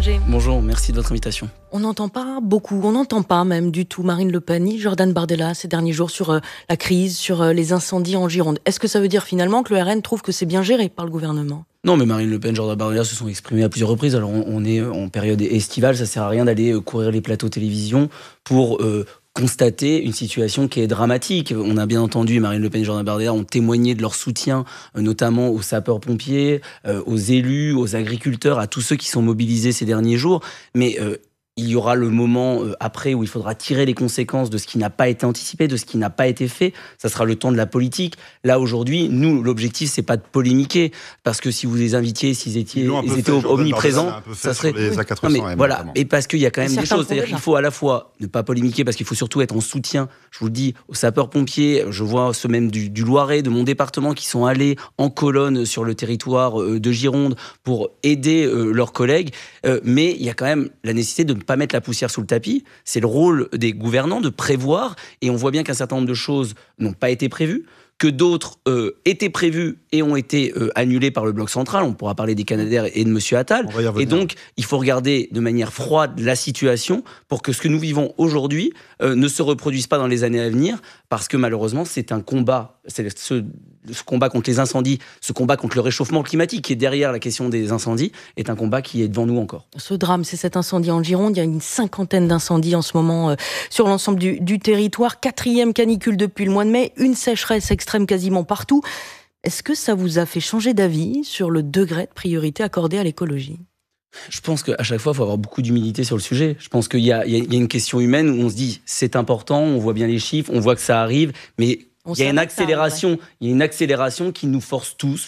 Berger. Bonjour, merci de votre invitation. On n'entend pas beaucoup, on n'entend pas même du tout Marine Le Pen ni Jordan Bardella ces derniers jours sur la crise, sur les incendies en Gironde. Est-ce que ça veut dire finalement que le RN trouve que c'est bien géré par le gouvernement ? Non, mais Marine Le Pen, Jordan Bardella se sont exprimés à plusieurs reprises. Alors on est en période estivale, ça sert à rien d'aller courir les plateaux télévision pour constater une situation qui est dramatique. On a bien entendu, Marine Le Pen et Jordan Bardella ont témoigné de leur soutien, notamment aux sapeurs-pompiers, aux élus, aux agriculteurs, à tous ceux qui sont mobilisés ces derniers jours. Mais il y aura le moment après où il faudra tirer les conséquences de ce qui n'a pas été anticipé, de ce qui n'a pas été fait. Ça sera le temps de la politique. Là, aujourd'hui, nous, l'objectif, c'est pas de polémiquer, parce que si vous les invitiez, s'ils étaient omniprésents, ça serait... A400, non, mais voilà. Et parce qu'il y a quand même des choses. C'est-à-dire qu'il faut à la fois ne pas polémiquer, parce qu'il faut surtout être en soutien, je vous le dis, aux sapeurs-pompiers. Je vois ceux même du Loiret, de mon département, qui sont allés en colonne sur le territoire de Gironde pour aider leurs collègues. Mais il y a quand même la nécessité de ne pas mettre la poussière sous le tapis. C'est le rôle des gouvernants de prévoir, et on voit bien qu'un certain nombre de choses n'ont pas été prévues, que d'autres étaient prévues et ont été annulées par le bloc central. On pourra parler des Canadair et de M. Attal. Et donc, il faut regarder de manière froide la situation pour que ce que nous vivons aujourd'hui ne se reproduise pas dans les années à venir, parce que malheureusement, c'est un combat. C'est ce combat contre les incendies, ce combat contre le réchauffement climatique qui est derrière la question des incendies, est un combat qui est devant nous encore. Ce drame, c'est cet incendie en Gironde. Il y a une 50aine d'incendies en ce moment sur l'ensemble du territoire. 4e canicule depuis le mois de mai, une sécheresse extrême quasiment partout. Est-ce que ça vous a fait changer d'avis sur le degré de priorité accordé à l'écologie ? Je pense qu'à chaque fois, il faut avoir beaucoup d'humilité sur le sujet. Je pense qu'il y a une question humaine où on se dit c'est important, on voit bien les chiffres, on voit que ça arrive, mais il y a une accélération qui nous force tous,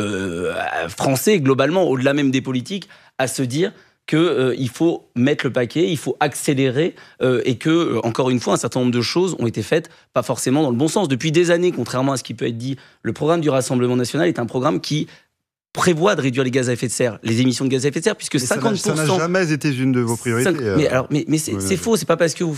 Français globalement, au-delà même des politiques, à se dire qu'il faut mettre le paquet, il faut accélérer et que, encore une fois, un certain nombre de choses ont été faites pas forcément dans le bon sens. Depuis des années, contrairement à ce qui peut être dit, le programme du Rassemblement national est un programme qui prévoit de réduire les gaz à effet de serre, les émissions de gaz à effet de serre, puisque 50%... Ça n'a jamais été une de vos priorités. Mais c'est faux, c'est pas parce que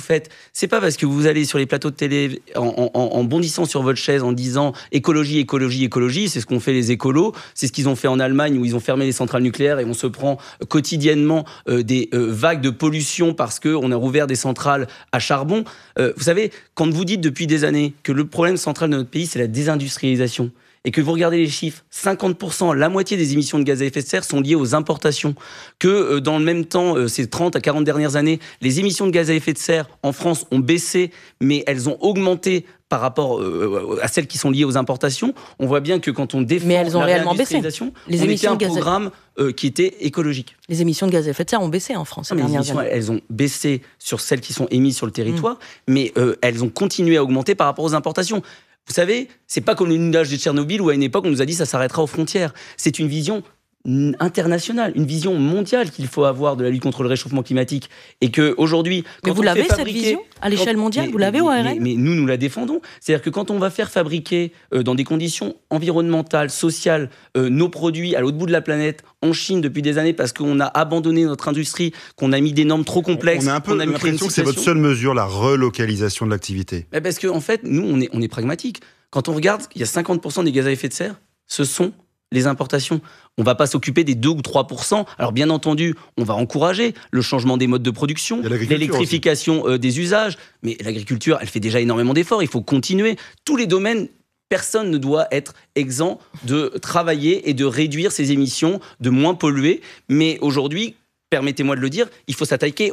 vous allez sur les plateaux de télé en bondissant sur votre chaise en disant écologie, écologie, écologie, c'est ce qu'ont fait les écolos, c'est ce qu'ils ont fait en Allemagne où ils ont fermé les centrales nucléaires et on se prend quotidiennement des vagues de pollution parce qu'on a rouvert des centrales à charbon. Vous savez, quand vous dites depuis des années que le problème central de notre pays, c'est la désindustrialisation, et que vous regardez les chiffres, 50%, la moitié des émissions de gaz à effet de serre sont liées aux importations, que dans le même temps, ces 30 à 40 dernières années, les émissions de gaz à effet de serre en France ont baissé, mais elles ont augmenté par rapport à celles qui sont liées aux importations. On voit bien que quand on défend la réindustrialisation, les émissions un programme qui était écologique. Les émissions de gaz à effet de serre ont baissé en France ces dernières années. Elles ont baissé sur celles qui sont émises sur le territoire, mais elles ont continué à augmenter par rapport aux importations. Vous savez, c'est pas comme le nuage de Tchernobyl où à une époque on nous a dit ça s'arrêtera aux frontières. C'est une vision internationale, une vision mondiale qu'il faut avoir de la lutte contre le réchauffement climatique. Et qu'aujourd'hui... Mais vous l'avez cette vision à l'échelle mondiale, vous l'avez au RN ? Mais nous la défendons. C'est-à-dire que quand on va faire fabriquer dans des conditions environnementales, sociales, nos produits à l'autre bout de la planète, en Chine depuis des années, parce qu'on a abandonné notre industrie, qu'on a mis des normes trop complexes... On a un peu l'impression que c'est votre seule mesure, la relocalisation de l'activité. Parce qu'en fait, nous, on est pragmatique. Quand on regarde, il y a 50% des gaz à effet de serre, ce sont les importations. On ne va pas s'occuper des 2 ou 3%. Alors bien entendu, on va encourager le changement des modes de production, l'électrification des usages. Mais l'agriculture, elle fait déjà énormément d'efforts. Il faut continuer. Tous les domaines, personne ne doit être exempt de travailler et de réduire ses émissions, de moins polluer. Mais aujourd'hui, permettez-moi de le dire, il faut s'attaquer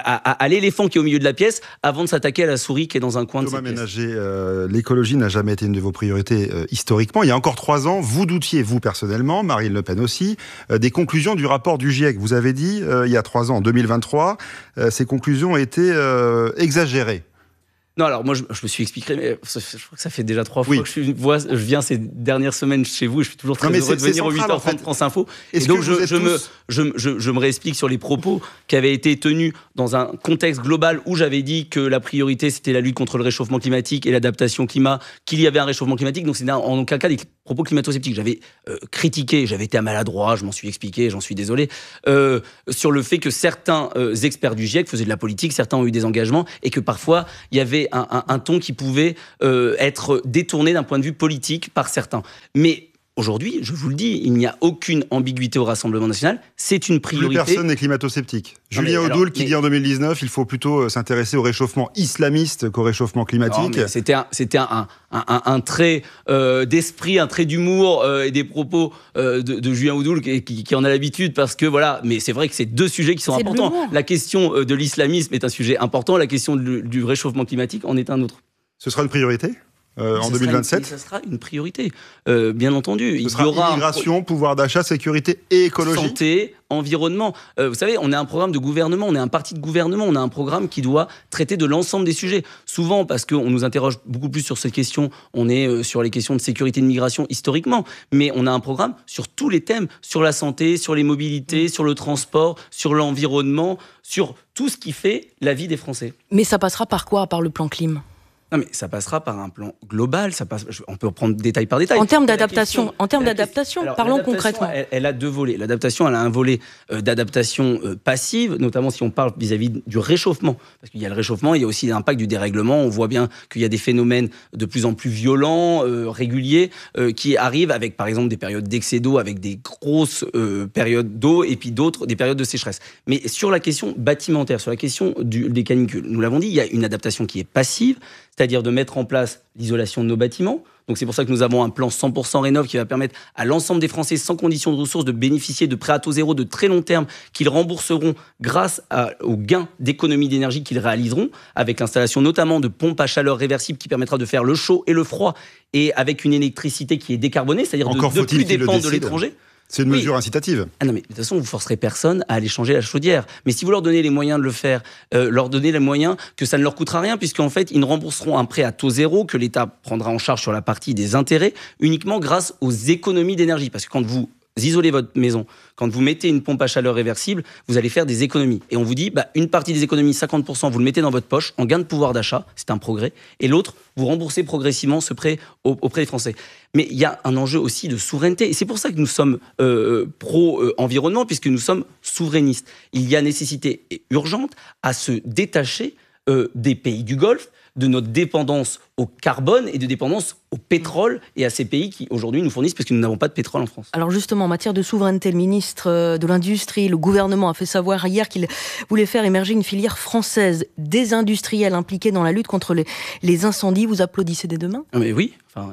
à l'éléphant qui est au milieu de la pièce avant de s'attaquer à la souris qui est dans un coin de cette pièce. Thomas Ménager, l'écologie n'a jamais été une de vos priorités historiquement. Il y a encore 3 ans, vous doutiez, vous personnellement, Marine Le Pen aussi, des conclusions du rapport du GIEC. Vous avez dit, il y a 3 ans, en 2023, ces conclusions étaient exagérées. Non, alors moi, je me suis expliqué, mais je crois que ça fait déjà 3 fois que je viens ces dernières semaines chez vous, et je suis toujours très heureux de venir au 8h30 France Info. Et donc, je me réexplique sur les propos qui avaient été tenus dans un contexte global où j'avais dit que la priorité, c'était la lutte contre le réchauffement climatique et l'adaptation au climat, qu'il y avait un réchauffement climatique. Donc, c'est en aucun cas des propos climato-sceptiques. J'avais critiqué, j'avais été à maladroit, je m'en suis expliqué, j'en suis désolé, sur le fait que certains experts du GIEC faisaient de la politique, certains ont eu des engagements, et que parfois, il y avait un ton qui pouvait être détourné d'un point de vue politique par certains. Mais aujourd'hui, je vous le dis, il n'y a aucune ambiguïté au Rassemblement national. C'est une priorité. Plus personne n'est climato-sceptique. Julien Audoul qui dit en 2019, il faut plutôt s'intéresser au réchauffement islamiste qu'au réchauffement climatique. C'était un trait d'esprit, un trait d'humour et des propos de Julien Audoul qui en a l'habitude parce que voilà. Mais c'est vrai que c'est deux sujets qui sont importants. La question de l'islamisme est un sujet important. La question du réchauffement climatique en est un autre. Ce sera une priorité en 2027 Ça sera une priorité, bien entendu. Ce sera immigration, pouvoir d'achat, sécurité et écologie. Santé, environnement. Vous savez, on est un programme de gouvernement, on est un parti de gouvernement, on a un programme qui doit traiter de l'ensemble des sujets. Souvent, parce qu'on nous interroge beaucoup plus sur ces questions, on est sur les questions de sécurité et de migration historiquement, mais on a un programme sur tous les thèmes, sur la santé, sur les mobilités, sur le transport, sur l'environnement, sur tout ce qui fait la vie des Français. Mais ça passera par quoi, par le plan Clim ? Non, mais ça passera par un plan global. On peut prendre détail par détail. En termes d'adaptation, parlons concrètement. Elle a deux volets. L'adaptation, elle a un volet d'adaptation passive, notamment si on parle vis-à-vis du réchauffement. Parce qu'il y a le réchauffement, il y a aussi l'impact du dérèglement. On voit bien qu'il y a des phénomènes de plus en plus violents, réguliers, qui arrivent avec, par exemple, des périodes d'excès d'eau, avec des grosses périodes d'eau, et puis d'autres, des périodes de sécheresse. Mais sur la question bâtimentaire, sur la question des canicules, nous l'avons dit, il y a une adaptation qui est passive, c'est-à-dire de mettre en place l'isolation de nos bâtiments. Donc c'est pour ça que nous avons un plan 100% rénov qui va permettre à l'ensemble des Français sans condition de ressources de bénéficier de prêts à taux zéro de très long terme qu'ils rembourseront grâce aux gains d'économie d'énergie qu'ils réaliseront, avec l'installation notamment de pompes à chaleur réversibles qui permettra de faire le chaud et le froid, et avec une électricité qui est décarbonée, c'est-à-dire de plus dépendre de l'étranger. C'est une mesure incitative. Ah non, mais de toute façon, vous forcerez personne à aller changer la chaudière. Mais si vous leur donnez les moyens de le faire, leur donnez les moyens que ça ne leur coûtera rien, puisqu'en fait, ils ne rembourseront un prêt à taux zéro que l'État prendra en charge sur la partie des intérêts, uniquement grâce aux économies d'énergie. Parce que quand vous isolez votre maison, quand vous mettez une pompe à chaleur réversible, vous allez faire des économies. Et on vous dit, une partie des économies, 50%, vous le mettez dans votre poche, en gain de pouvoir d'achat, c'est un progrès. Et l'autre, vous remboursez progressivement ce prêt auprès des Français. Mais il y a un enjeu aussi de souveraineté. Et c'est pour ça que nous sommes pro-environnement, puisque nous sommes souverainistes. Il y a nécessité urgente à se détacher des pays du Golfe, de notre dépendance au carbone et de dépendance au pétrole et à ces pays qui aujourd'hui nous fournissent parce que nous n'avons pas de pétrole en France. Alors justement, en matière de souveraineté, le ministre de l'Industrie, le gouvernement a fait savoir hier qu'il voulait faire émerger une filière française des industriels impliqués dans la lutte contre les incendies. Vous applaudissez des deux mains ? Mais oui,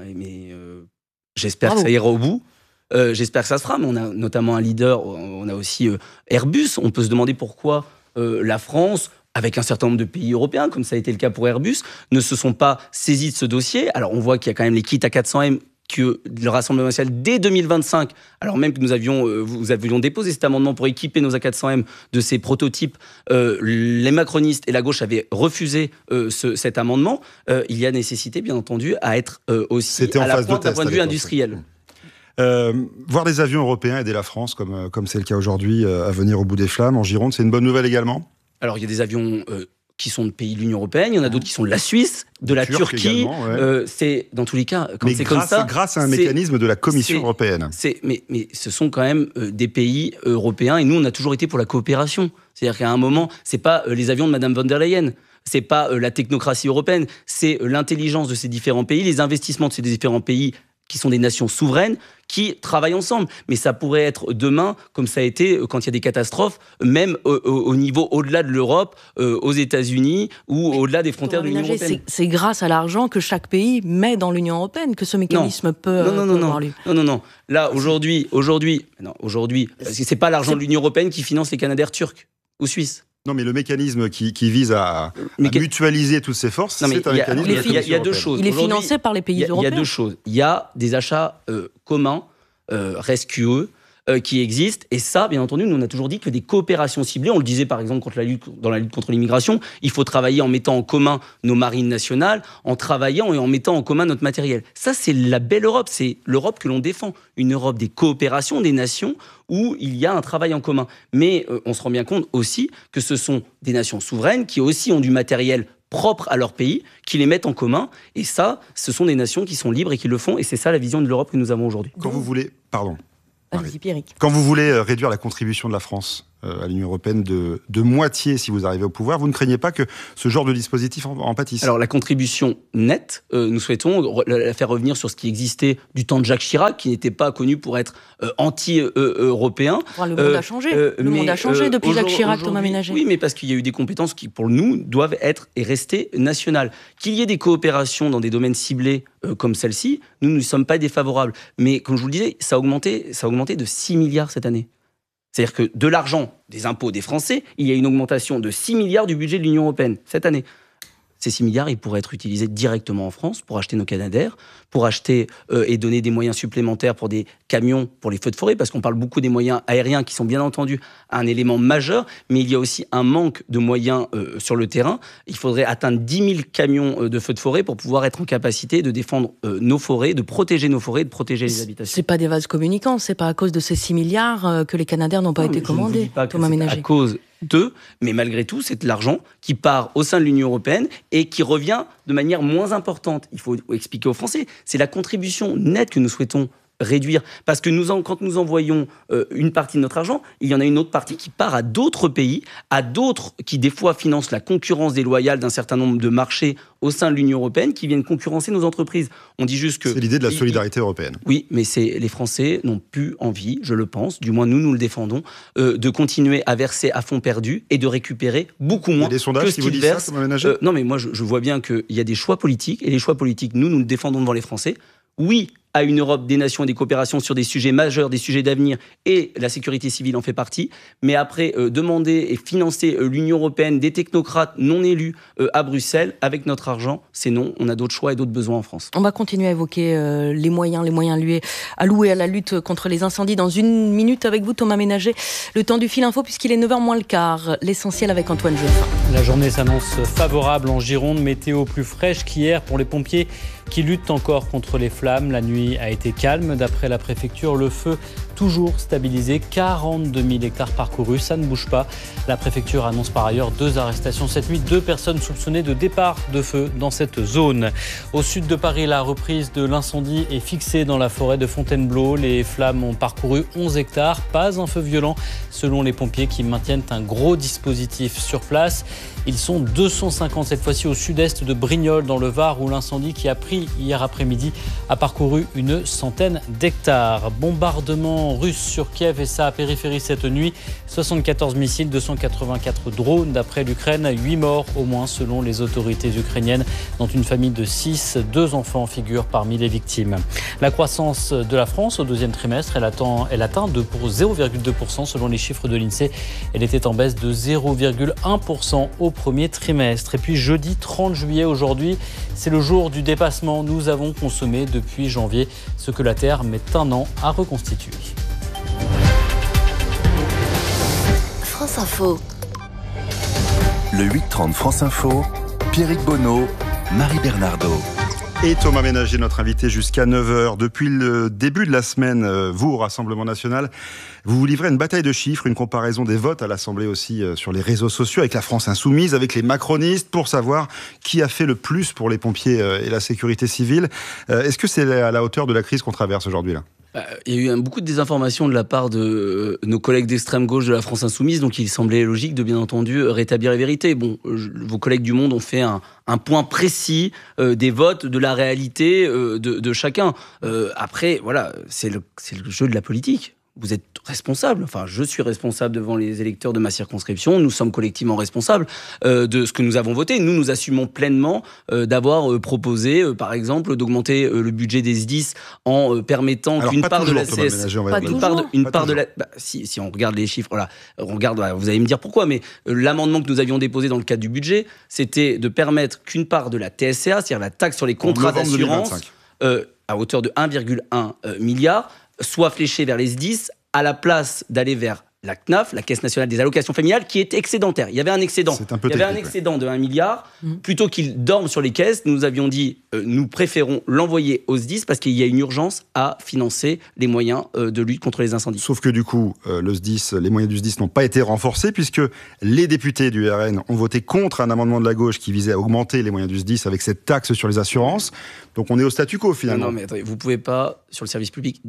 j'espère que ça ira au bout. J'espère que ça se fera, mais on a notamment un leader, on a aussi Airbus. On peut se demander pourquoi la France, avec un certain nombre de pays européens, comme ça a été le cas pour Airbus, ne se sont pas saisis de ce dossier. Alors on voit qu'il y a quand même les kits A400M que le Rassemblement national, dès 2025, alors même que nous avions déposé cet amendement pour équiper nos A400M de ces prototypes, les macronistes et la gauche avaient refusé cet amendement. Il y a nécessité, bien entendu, à être aussi à la pointe d'un point de vue industriel. Voir des avions européens aider la France, comme c'est le cas aujourd'hui, à venir au bout des flammes en Gironde, c'est une bonne nouvelle également ? Alors, il y a des avions qui sont de pays de l'Union européenne, il y en a d'autres qui sont de la Suisse, de la Turquie. C'est, dans tous les cas, quand c'est comme ça... grâce à un mécanisme de la Commission européenne. Mais ce sont quand même des pays européens, et nous, on a toujours été pour la coopération. C'est-à-dire qu'à un moment, c'est pas les avions de Madame von der Leyen, c'est pas la technocratie européenne, c'est l'intelligence de ces différents pays, les investissements de ces différents pays qui sont des nations souveraines, qui travaillent ensemble. Mais ça pourrait être demain, comme ça a été quand il y a des catastrophes, même au niveau au-delà de l'Europe, aux États-Unis ou au-delà des frontières de l'Union européenne. C'est grâce à l'argent que chaque pays met dans l'Union européenne que ce mécanisme peut avoir lieu. Non. Là, aujourd'hui, c'est pas l'argent de l'Union européenne qui finance les Canadair turcs ou suisses. Non, mais le mécanisme qui vise à mutualiser toutes ces forces, c'est un mécanisme de la Commission européenne. Il y a deux choses. Il est financé par les pays européens. Il y a deux choses. Il y a des achats communs, rescue, qui existent. Et ça, bien entendu, nous, on a toujours dit que des coopérations ciblées, on le disait par exemple dans la lutte contre l'immigration, il faut travailler en mettant en commun nos marines nationales, en travaillant et en mettant en commun notre matériel. Ça, c'est la belle Europe. C'est l'Europe que l'on défend. Une Europe des coopérations, des nations, où il y a un travail en commun. Mais on se rend bien compte aussi que ce sont des nations souveraines qui aussi ont du matériel propre à leur pays, qui les mettent en commun. Et ça, ce sont des nations qui sont libres et qui le font. Et c'est ça la vision de l'Europe que nous avons aujourd'hui. Quand vous voulez... Pardon. Allez-y, Pierrick. Quand vous voulez réduire la contribution de la France à l'Union européenne de moitié si vous arrivez au pouvoir. Vous ne craignez pas que ce genre de dispositif en pâtisse? Alors la contribution nette, nous souhaitons la faire revenir sur ce qui existait du temps de Jacques Chirac, qui n'était pas connu pour être anti-européen. Le monde a changé. Le monde a changé depuis Jacques Chirac, Thomas Ménager. Oui, mais parce qu'il y a eu des compétences qui, pour nous, doivent être et rester nationales. Qu'il y ait des coopérations dans des domaines ciblés comme celle-ci, nous ne sommes pas défavorables. Mais comme je vous le disais, ça a augmenté de 6 milliards cette année. C'est-à-dire que de l'argent, des impôts des Français, il y a une augmentation de 6 milliards du budget de l'Union européenne cette année. Ces 6 milliards, ils pourraient être utilisés directement en France pour acheter nos Canadair, pour acheter et donner des moyens supplémentaires pour des camions pour les feux de forêt, parce qu'on parle beaucoup des moyens aériens qui sont bien entendu un élément majeur, mais il y a aussi un manque de moyens sur le terrain. Il faudrait atteindre 10 000 camions de feux de forêt pour pouvoir être en capacité de défendre nos forêts, de protéger nos forêts, de protéger les habitations. C'est pas des vases communicants, c'est pas à cause de ces 6 milliards que les Canadair n'ont pas été commandés, Thomas Ménager. À cause d'eux, mais malgré tout, c'est de l'argent qui part au sein de l'Union européenne et qui revient de manière moins importante. Il faut expliquer aux Français, c'est la contribution nette que nous souhaitons réduire. Parce que quand nous envoyons une partie de notre argent, il y en a une autre partie qui part à d'autres pays, à d'autres qui des fois financent la concurrence déloyale d'un certain nombre de marchés au sein de l'Union européenne qui viennent concurrencer nos entreprises. On dit juste que... C'est l'idée de la solidarité européenne. Oui, mais les Français n'ont plus envie, je le pense, du moins nous le défendons, de continuer à verser à fonds perdus et de récupérer beaucoup moins que ce qu'ils versent. Non, mais moi je vois bien qu'il y a des choix politiques, et les choix politiques, nous le défendons devant les Français. Oui, à une Europe des nations et des coopérations sur des sujets majeurs, des sujets d'avenir, et la sécurité civile en fait partie. Mais après, demander et financer l'Union européenne, des technocrates non élus à Bruxelles, avec notre argent, c'est non. On a d'autres choix et d'autres besoins en France. On va continuer à évoquer les moyens alloués à la lutte contre les incendies dans une minute avec vous, Thomas Ménager. Le temps du fil info, puisqu'il est 9h moins le quart. L'essentiel avec Antoine Geoffrin. La journée s'annonce favorable en Gironde, météo plus fraîche qu'hier pour les pompiers qui luttent encore contre les flammes. La nuit a été calme. D'après la préfecture, le feu toujours stabilisé. 42 000 hectares parcourus, ça ne bouge pas. La préfecture annonce par ailleurs 2 arrestations cette nuit. 2 personnes soupçonnées de départ de feu dans cette zone. Au sud de Paris, la reprise de l'incendie est fixée dans la forêt de Fontainebleau. Les flammes ont parcouru 11 hectares. Pas un feu violent selon les pompiers qui maintiennent un gros dispositif sur place. Ils sont 250 cette fois-ci au sud-est de Brignoles dans le Var où l'incendie qui a pris hier après-midi a parcouru une centaine d'hectares. Bombardement russe sur Kiev et sa périphérie cette nuit. 74 missiles, 284 drones d'après l'Ukraine. 8 morts au moins selon les autorités ukrainiennes, dont une famille de 6. 2 enfants figurent parmi les victimes. La croissance de la France au deuxième trimestre, elle atteint 0,2% selon les chiffres de l'INSEE. Elle était en baisse de 0,1% au premier trimestre. Et puis jeudi 30 juillet aujourd'hui, c'est le jour du dépassement. Nous avons consommé depuis janvier ce que la Terre met un an à reconstituer. France Info. Le 8-30 France Info, Pierrick Bonneau, Marie Bernardo. Et Thomas Ménager, notre invité jusqu'à 9h. Depuis le début de la semaine, vous, au Rassemblement National, vous vous livrez une bataille de chiffres, une comparaison des votes à l'Assemblée aussi sur les réseaux sociaux, avec la France Insoumise, avec les macronistes, pour savoir qui a fait le plus pour les pompiers et la sécurité civile. Est-ce que c'est à la hauteur de la crise qu'on traverse aujourd'hui-là ? Il y a eu beaucoup de désinformation de la part de nos collègues d'extrême gauche de la France Insoumise, donc il semblait logique de bien entendu rétablir les vérités. Bon, vos collègues du Monde ont fait un point précis des votes, de la réalité de chacun. Après, voilà, c'est le jeu de la politique. Vous êtes responsable, enfin je suis responsable devant les électeurs de ma circonscription, nous sommes collectivement responsables de ce que nous avons voté. Nous assumons pleinement d'avoir proposé, par exemple, d'augmenter le budget des SDIS en permettant qu'une part de la CS... Si on regarde les chiffres, voilà, vous allez me dire pourquoi, mais l'amendement que nous avions déposé dans le cadre du budget, c'était de permettre qu'une part de la TSCA, c'est-à-dire la taxe sur les contrats d'assurance, à hauteur de 1,1 milliard, soit fléché vers les SDIS à la place d'aller vers la CNAF, la Caisse nationale des allocations familiales, qui est excédentaire. Il y avait un excédent. Excédent de 1 milliard. Plutôt qu'il dorme sur les caisses, nous avions dit, nous préférons l'envoyer aux SDIS parce qu'il y a une urgence à financer les moyens de lutte contre les incendies. Sauf que du coup, les moyens du SDIS n'ont pas été renforcés puisque les députés du RN ont voté contre un amendement de la gauche qui visait à augmenter les moyens du SDIS avec cette taxe sur les assurances. Donc on est au statu quo finalement. Non mais attendez, vous ne pouvez pas, sur le service public, dire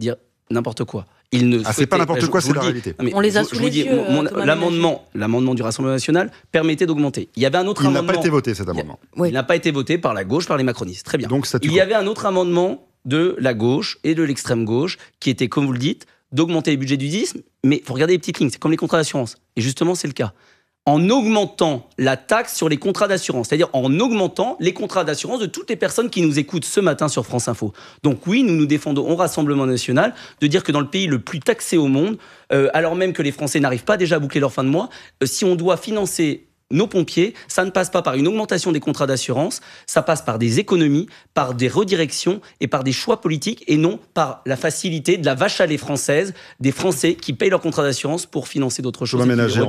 n'importe quoi. C'est pas n'importe quoi, c'est la réalité. On les a sous les yeux. L'amendement du Rassemblement national permettait d'augmenter. Il y avait un autre amendement. Il n'a pas été voté, cet amendement. Il n'a pas été voté par la gauche, par les macronistes. Très bien. Donc, il y avait un autre amendement de la gauche et de l'extrême gauche qui était, comme vous le dites, d'augmenter les budgets du DIS, mais il faut regarder les petites lignes, c'est comme les contrats d'assurance. Et justement, c'est le cas. En augmentant la taxe sur les contrats d'assurance, c'est-à-dire en augmentant les contrats d'assurance de toutes les personnes qui nous écoutent ce matin sur France Info. Donc oui, nous nous défendons au Rassemblement national de dire que dans le pays le plus taxé au monde, alors même que les Français n'arrivent pas déjà à boucler leur fin de mois, si on doit financer nos pompiers, ça ne passe pas par une augmentation des contrats d'assurance, ça passe par des économies, par des redirections et par des choix politiques et non par la facilité de la vache à lait française des Français qui payent leurs contrats d'assurance pour financer d'autres choses.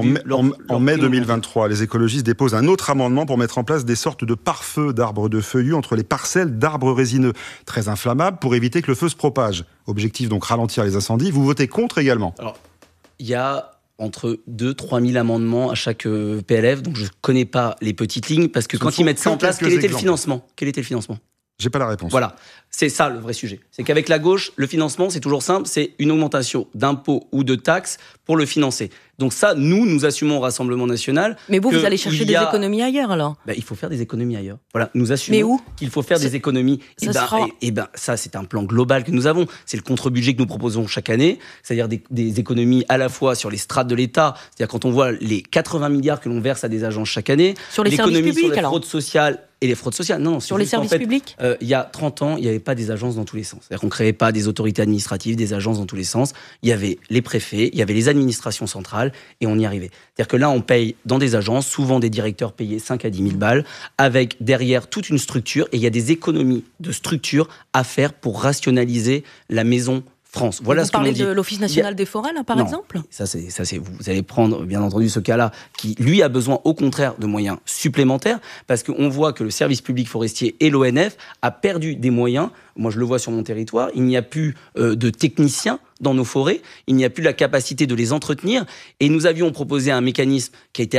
En mai 2023, les écologistes déposent un autre amendement pour mettre en place des sortes de pare-feux d'arbres de feuillus entre les parcelles d'arbres résineux, très inflammables, pour éviter que le feu se propage. Objectif donc ralentir les incendies. Vous votez contre également. Alors, il y a entre 2 000 à 3 000 amendements à chaque PLF, donc je ne connais pas les petites lignes, parce que quand ils mettent ça en place, quel était le financement ? J'ai pas la réponse. Voilà, c'est ça le vrai sujet. C'est qu'avec la gauche, le financement, c'est toujours simple, c'est une augmentation d'impôts ou de taxes pour le financer. Donc ça, nous assumons au Rassemblement national. Mais vous allez chercher des économies ailleurs, alors ? Il faut faire des économies ailleurs. Voilà, nous assumons qu'il faut faire des économies. Ça, c'est un plan global que nous avons. C'est le contre-budget que nous proposons chaque année, c'est-à-dire des économies à la fois sur les strates de l'État, c'est-à-dire quand on voit les 80 milliards que l'on verse à des agences chaque année, sur les services publics, sur les fraudes sociales. Et les fraudes sociales, non. Sur les services publics ? Il y a 30 ans, il n'y avait pas des agences dans tous les sens. C'est-à-dire qu'on ne créait pas des autorités administratives, des agences dans tous les sens. Il y avait les préfets, il y avait les administrations centrales, et on y arrivait. C'est-à-dire que là, on paye dans des agences, souvent des directeurs payés 5 à 10 000 balles, avec derrière toute une structure, et il y a des économies de structure à faire pour rationaliser la maison France. Voilà vous parlez de l'Office national des forêts, là, par exemple ? Ça, c'est vous allez prendre, bien entendu, ce cas-là, qui, lui, a besoin, au contraire, de moyens supplémentaires, parce qu'on voit que le service public forestier et l'ONF a perdu des moyens. Moi, je le vois sur mon territoire. Il n'y a plus de techniciens dans nos forêts. Il n'y a plus la capacité de les entretenir. Et nous avions proposé un mécanisme qui a été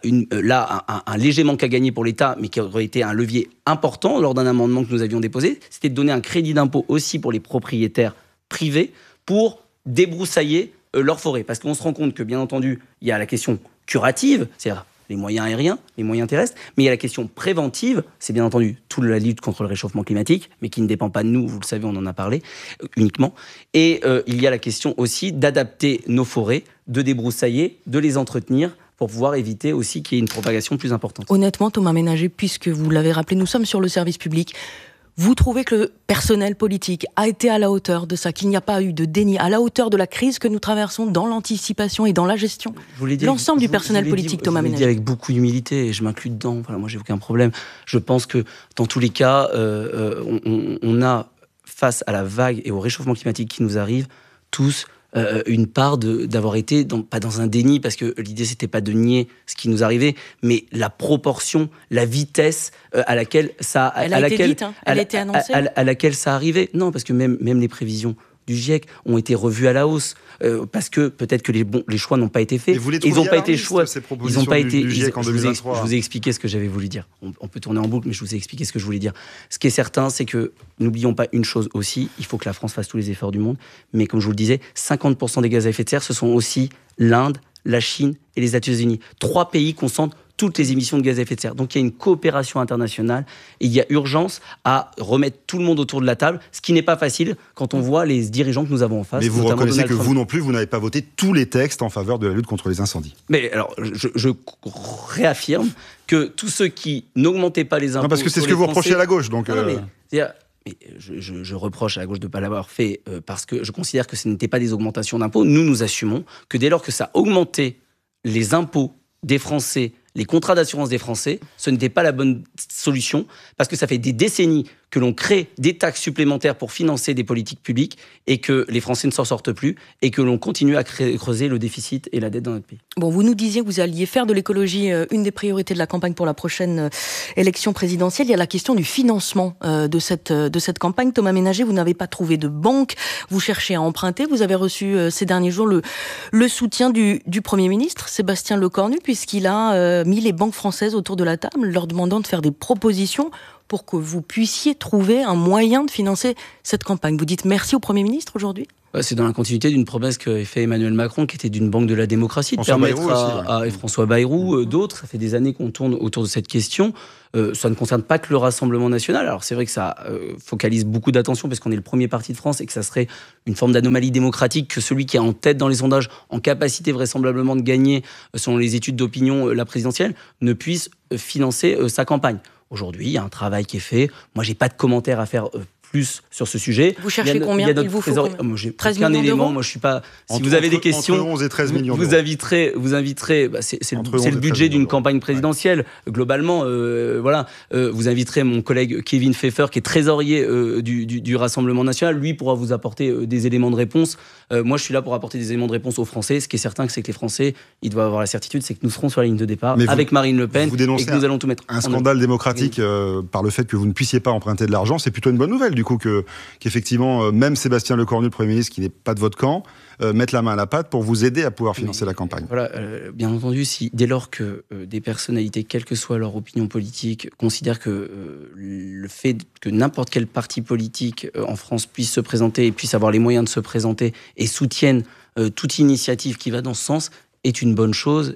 un léger manque à gagner pour l'État, mais qui aurait été un levier important lors d'un amendement que nous avions déposé. C'était de donner un crédit d'impôt aussi pour les propriétaires privés pour débroussailler leur forêt. Parce qu'on se rend compte que, bien entendu, il y a la question curative, c'est-à-dire les moyens aériens, les moyens terrestres, mais il y a la question préventive, c'est bien entendu toute la lutte contre le réchauffement climatique, mais qui ne dépend pas de nous, vous le savez, on en a parlé uniquement. Et il y a la question aussi d'adapter nos forêts, de débroussailler, de les entretenir, pour pouvoir éviter aussi qu'il y ait une propagation plus importante. Honnêtement, Thomas Ménager, puisque vous l'avez rappelé, nous sommes sur le service public. Vous trouvez que le personnel politique a été à la hauteur de ça, qu'il n'y a pas eu de déni, à la hauteur de la crise que nous traversons dans l'anticipation et dans la gestion ? L'ensemble du personnel politique, Thomas Ménager. Je vous l'ai dit avec beaucoup d'humilité, et je m'inclus dedans. Voilà, moi, j'ai aucun problème. Je pense que, dans tous les cas, on a, face à la vague et au réchauffement climatique qui nous arrive, tous une part d'avoir été, pas dans un déni, parce que l'idée, c'était pas de nier ce qui nous arrivait, mais la proportion, la vitesse à laquelle ça... Elle a été vite, hein. Elle a été annoncée. À laquelle ça arrivait. Non, parce que même les prévisions du GIEC ont été revues à la hausse, parce que peut-être que les choix n'ont pas été faits. Ils n'ont pas été choix. Ils n'ont pas été. Je vous ai expliqué ce que j'avais voulu dire. On peut tourner en boucle, mais je vous ai expliqué ce que je voulais dire. Ce qui est certain, c'est que n'oublions pas une chose aussi. Il faut que la France fasse tous les efforts du monde. Mais comme je vous le disais, 50% des gaz à effet de serre, ce sont aussi l'Inde, la Chine et les États-Unis. 3 pays concentrent toutes les émissions de gaz à effet de serre. Donc il y a une coopération internationale et il y a urgence à remettre tout le monde autour de la table, ce qui n'est pas facile quand on voit les dirigeants que nous avons en face. Mais vous reconnaissez que vous non plus, vous n'avez pas voté tous les textes en faveur de la lutte contre les incendies. Mais alors, je réaffirme que tous ceux qui n'augmentaient pas les impôts... Non, parce que c'est ce que vous reprochez à la gauche. Donc je reproche à la gauche de ne pas l'avoir fait parce que je considère que ce n'étaient pas des augmentations d'impôts. Nous assumons que dès lors que ça augmentait les impôts des Français, les contrats d'assurance des Français, ce n'était pas la bonne solution, parce que ça fait des décennies que l'on crée des taxes supplémentaires pour financer des politiques publiques et que les Français ne s'en sortent plus et que l'on continue à creuser le déficit et la dette dans notre pays. Bon, vous nous disiez que vous alliez faire de l'écologie une des priorités de la campagne pour la prochaine élection présidentielle. Il y a la question du financement de cette campagne. Thomas Ménager, vous n'avez pas trouvé de banque, vous cherchez à emprunter. Vous avez reçu ces derniers jours le soutien du Premier ministre, Sébastien Lecornu, puisqu'il a mis les banques françaises autour de la table, leur demandant de faire des propositions pour que vous puissiez trouver un moyen de financer cette campagne. Vous dites merci au Premier ministre aujourd'hui ? C'est dans la continuité d'une promesse qu'avait fait Emmanuel Macron, qui était d'une banque de la démocratie, de permettre à François Bayrou, d'autres, ça fait des années qu'on tourne autour de cette question. Ça ne concerne pas que le Rassemblement national. Alors c'est vrai que ça focalise beaucoup d'attention parce qu'on est le premier parti de France et que ça serait une forme d'anomalie démocratique que celui qui est en tête dans les sondages, en capacité vraisemblablement de gagner, selon les études d'opinion, la présidentielle, ne puisse financer sa campagne. Aujourd'hui, il y a un travail qui est fait. Moi, j'ai pas de commentaires à faire plus sur ce sujet. Vous cherchez combien? Il vous faut combien? J'ai 13 aucun millions élément. d'euros. Moi, je suis pas. Si vous avez des questions, entre 11 et 13 millions vous inviterez. C'est le budget d'une campagne présidentielle. Ouais. Globalement, voilà. Vous inviterez mon collègue Kevin Pfeffer, qui est trésorier du Rassemblement national. Lui pourra vous apporter des éléments de réponse. Moi, je suis là pour apporter des éléments de réponse aux Français. Ce qui est certain, c'est que les Français, ils doivent avoir la certitude, c'est que nous serons sur la ligne de départ avec Marine Le Pen et que nous allons tout mettre. Un scandale démocratique par le fait que vous ne puissiez pas emprunter de l'argent, c'est plutôt une bonne nouvelle. Du coup, qu'effectivement, même Sébastien Lecornu, le Premier ministre, qui n'est pas de votre camp, mette la main à la pâte pour vous aider à pouvoir financer la campagne. Voilà, bien entendu, dès lors que des personnalités, quelle que soit leur opinion politique, considèrent que le fait que n'importe quel parti politique en France puisse se présenter et puisse avoir les moyens de se présenter et soutiennent toute initiative qui va dans ce sens, est une bonne chose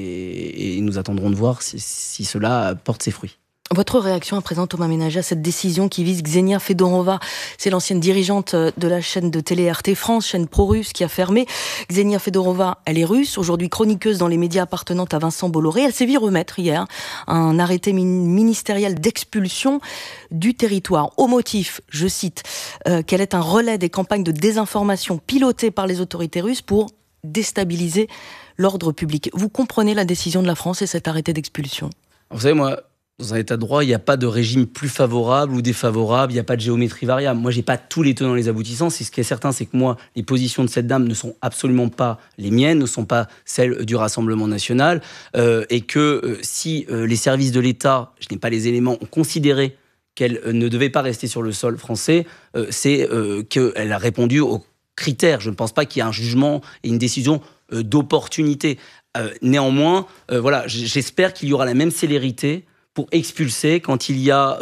et nous attendrons de voir si cela porte ses fruits. Votre réaction à présent, Thomas Ménager, à cette décision qui vise Ksenia Fedorova, c'est l'ancienne dirigeante de la chaîne de télé RT France, chaîne pro-russe qui a fermé. Ksenia Fedorova, elle est russe, aujourd'hui chroniqueuse dans les médias appartenant à Vincent Bolloré. Elle s'est vue remettre hier un arrêté ministériel d'expulsion du territoire. Au motif, je cite, qu'elle est un relais des campagnes de désinformation pilotées par les autorités russes pour déstabiliser l'ordre public. Vous comprenez la décision de la France et cet arrêté d'expulsion? Vous savez, moi, dans un état de droit, il n'y a pas de régime plus favorable ou défavorable, il n'y a pas de géométrie variable. Moi, je n'ai pas tous les tenants et les aboutissants. Ce qui est certain, c'est que moi, les positions de cette dame ne sont absolument pas les miennes, ne sont pas celles du Rassemblement national, et que si les services de l'État, je n'ai pas les éléments, ont considéré qu'elle ne devait pas rester sur le sol français, c'est qu'elle a répondu aux critères. Je ne pense pas qu'il y ait un jugement et une décision d'opportunité. Néanmoins, voilà, j'espère qu'il y aura la même célérité pour expulser quand il y a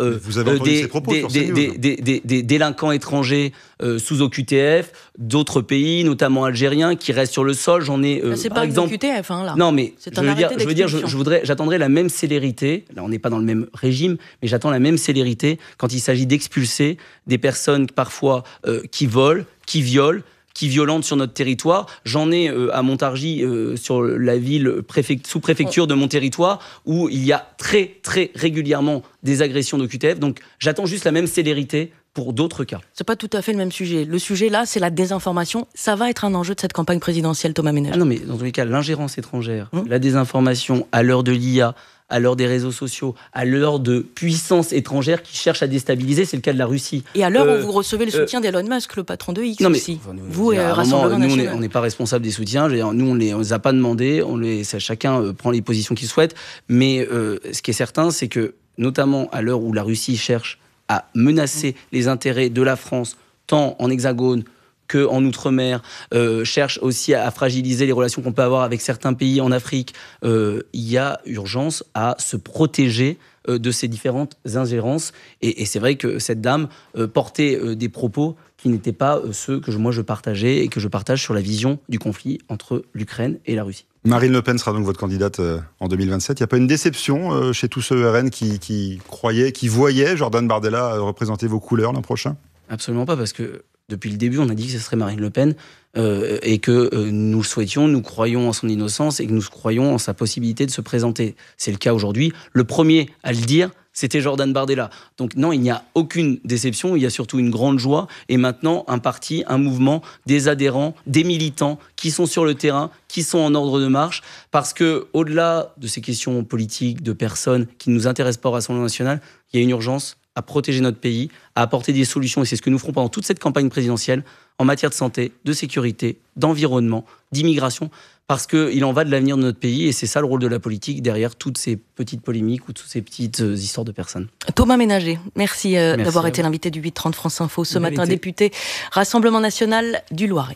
des délinquants étrangers sous OQTF, d'autres pays, notamment algériens, qui restent sur le sol. J'en ai c'est par pas exemple. OQTF, hein, là. Non, mais j'attendrai la même célérité. Là, on n'est pas dans le même régime, mais j'attends la même célérité quand il s'agit d'expulser des personnes parfois qui volent, qui violent, qui violentent sur notre territoire. J'en ai à Montargis, sur la ville sous-préfecture de mon territoire, où il y a très, très régulièrement des agressions d'OQTF. Donc, j'attends juste la même célérité pour d'autres cas. C'est pas tout à fait le même sujet. Le sujet, là, c'est la désinformation. Ça va être un enjeu de cette campagne présidentielle, Thomas Ménager. Ah non, mais dans tous les cas, l'ingérence étrangère, la désinformation, à l'heure de l'IA, à l'heure des réseaux sociaux, à l'heure de puissances étrangères qui cherchent à déstabiliser, c'est le cas de la Russie. Et à l'heure où vous recevez le soutien d'Elon Musk, le patron de X aussi. Vous et Rassemblement national. On n'est pas responsable des soutiens. Nous, on les a pas demandés. Chacun prend les positions qu'il souhaite. Mais ce qui est certain, c'est que, notamment à l'heure où la Russie cherche à menacer les intérêts de la France, tant en Hexagone qu'en Outre-mer, cherche aussi à fragiliser les relations qu'on peut avoir avec certains pays en Afrique, il y a urgence à se protéger de ces différentes ingérences. Et c'est vrai que cette dame portait des propos qui n'étaient pas ceux que je partageais et que je partage sur la vision du conflit entre l'Ukraine et la Russie. Marine Le Pen sera donc votre candidate en 2027. Il n'y a pas une déception chez tous ceux RN qui croyaient, qui voyaient Jordan Bardella représenter vos couleurs l'an prochain? Absolument pas, parce que depuis le début, on a dit que ce serait Marine Le Pen et que nous le souhaitions, nous croyons en son innocence et que nous croyons en sa possibilité de se présenter. C'est le cas aujourd'hui. Le premier à le dire, c'était Jordan Bardella. Donc non, il n'y a aucune déception, il y a surtout une grande joie. Et maintenant, un parti, un mouvement, des adhérents, des militants qui sont sur le terrain, qui sont en ordre de marche. Parce que, au-delà de ces questions politiques, de personnes qui ne nous intéressent pas au Rassemblement national, il y a une urgence à protéger notre pays, à apporter des solutions. Et c'est ce que nous ferons pendant toute cette campagne présidentielle en matière de santé, de sécurité, d'environnement, d'immigration. Parce qu'il en va de l'avenir de notre pays et c'est ça le rôle de la politique derrière toutes ces petites polémiques ou toutes ces petites histoires de personnes. Thomas Ménager, merci d'avoir été l'invité du 8h30 France Info ce matin, député Rassemblement national du Loiret.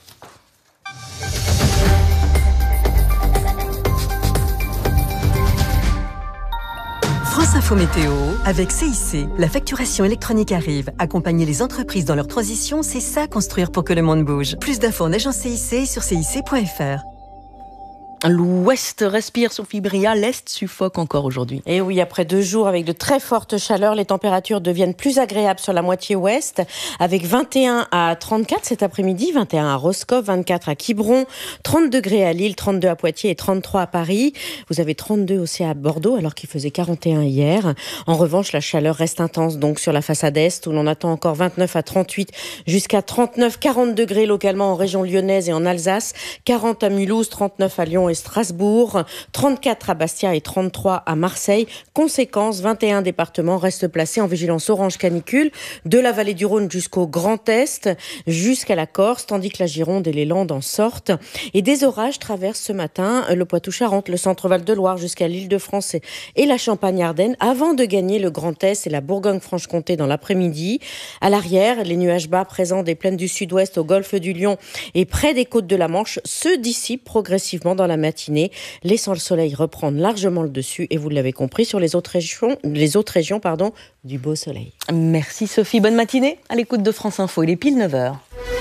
France Info Météo avec CIC. La facturation électronique arrive. Accompagner les entreprises dans leur transition, c'est ça construire pour que le monde bouge. Plus d'infos en agence CIC sur cic.fr. L'ouest respire, Sophie Bria, l'est suffoque encore aujourd'hui. Et oui, après 2 jours avec de très fortes chaleurs, les températures deviennent plus agréables sur la moitié ouest, avec 21 à 34 cet après-midi, 21 à Roscoff, 24 à Quiberon, 30 degrés à Lille, 32 à Poitiers et 33 à Paris. Vous avez 32 aussi à Bordeaux, alors qu'il faisait 41 hier. En revanche, la chaleur reste intense donc sur la façade est, où l'on attend encore 29 à 38 jusqu'à 39, 40 degrés localement en région lyonnaise et en Alsace, 40 à Mulhouse, 39 à Lyon et Strasbourg, 34 à Bastia et 33 à Marseille. Conséquence, 21 départements restent placés en vigilance orange canicule, de la vallée du Rhône jusqu'au Grand Est, jusqu'à la Corse, tandis que la Gironde et les Landes en sortent. Et des orages traversent ce matin le Poitou-Charentes, le centre Val-de-Loire jusqu'à l'Île-de-France et la Champagne-Ardenne, avant de gagner le Grand Est et la Bourgogne-Franche-Comté dans l'après-midi. À l'arrière, les nuages bas présents des plaines du sud-ouest au golfe du Lion et près des côtes de la Manche se dissipent progressivement dans la matinée, laissant le soleil reprendre largement le dessus, et vous l'avez compris, sur les autres régions, du beau soleil. Merci Sophie, bonne matinée à l'écoute de France Info, il est pile 9h.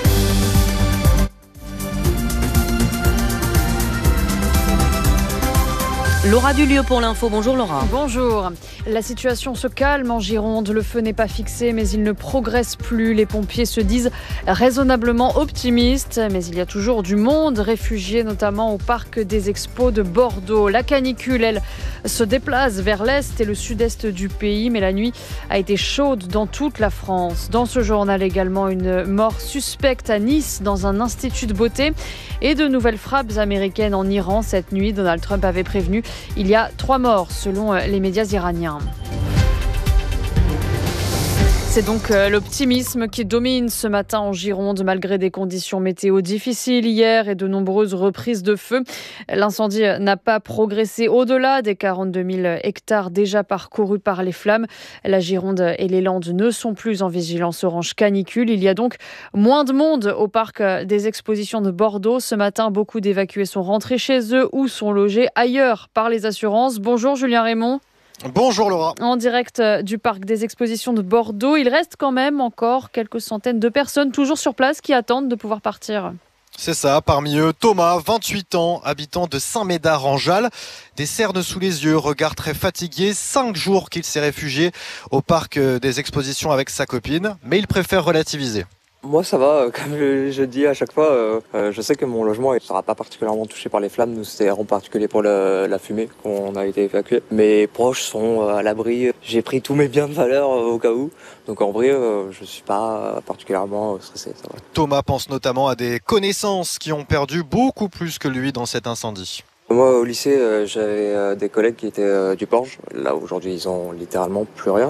Laura Dulieu pour l'info. Bonjour Laura. Bonjour. La situation se calme en Gironde. Le feu n'est pas fixé, mais il ne progresse plus. Les pompiers se disent raisonnablement optimistes. Mais il y a toujours du monde réfugié, notamment au parc des Expos de Bordeaux. La canicule, elle, se déplace vers l'est et le sud-est du pays. Mais la nuit a été chaude dans toute la France. Dans ce journal également, une mort suspecte à Nice dans un institut de beauté. Et de nouvelles frappes américaines en Iran cette nuit. Donald Trump avait prévenu. Il y a 3 morts selon les médias iraniens. C'est donc l'optimisme qui domine ce matin en Gironde, malgré des conditions météo difficiles hier et de nombreuses reprises de feu. L'incendie n'a pas progressé au-delà des 42 000 hectares déjà parcourus par les flammes. La Gironde et les Landes ne sont plus en vigilance orange canicule. Il y a donc moins de monde au parc des expositions de Bordeaux. Ce matin, beaucoup d'évacués sont rentrés chez eux ou sont logés ailleurs par les assurances. Bonjour Julien Raymond. Bonjour Laura. En direct du parc des expositions de Bordeaux, il reste quand même encore quelques centaines de personnes toujours sur place qui attendent de pouvoir partir. C'est ça, parmi eux Thomas, 28 ans, habitant de Saint-Médard-en-Jalles. Des cernes sous les yeux, regard très fatigué, 5 jours qu'il s'est réfugié au parc des expositions avec sa copine, mais il préfère relativiser. Moi ça va, comme je dis à chaque fois, je sais que mon logement ne sera pas particulièrement touché par les flammes. Nous c'était en particulier pour la fumée qu'on a été évacué. Mes proches sont à l'abri, j'ai pris tous mes biens de valeur au cas où. Donc en vrai je ne suis pas particulièrement stressé, ça va. Thomas pense notamment à des connaissances qui ont perdu beaucoup plus que lui dans cet incendie. Moi au lycée j'avais des collègues qui étaient du Porge. Là aujourd'hui ils ont littéralement plus rien.